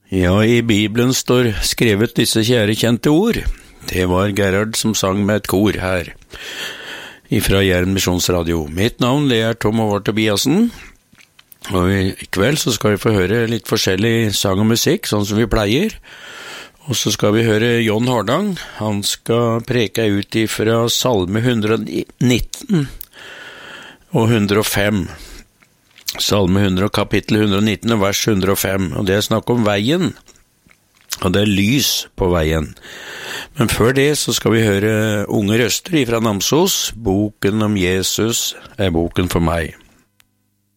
Ja, i Bibelen står skrevet disse kjære kjente ord. Det var Gerhard som sang med et kor her, ifra Jæren Misjonsradio. Mitt navn, det er Tom Håvard Tobiasen, og i kveld så skal vi få høre litt forskjellig sang og musikk, sånn som vi pleier. Og så skal vi høre John Hardang. Han skal preke ut ifra Salme 119 og 105. Salme 100 kapittel 119 vers 105, og det er snakk om veien, og det er lys på veien. Men før det så skal vi høre Unge Røster ifra Namsos. Boken om Jesus er boken for meg.